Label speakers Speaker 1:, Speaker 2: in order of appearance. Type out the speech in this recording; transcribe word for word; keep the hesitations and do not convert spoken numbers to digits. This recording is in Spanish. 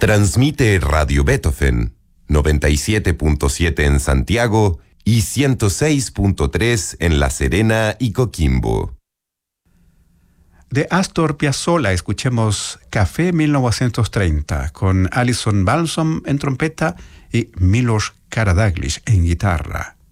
Speaker 1: Transmite Radio Beethoven, noventa y siete punto siete en Santiago y ciento seis punto tres en La Serena y Coquimbo.
Speaker 2: De Astor Piazzolla escuchemos Café mil novecientos treinta con Alison Balsom en trompeta y Milos Karadáglis en guitarra.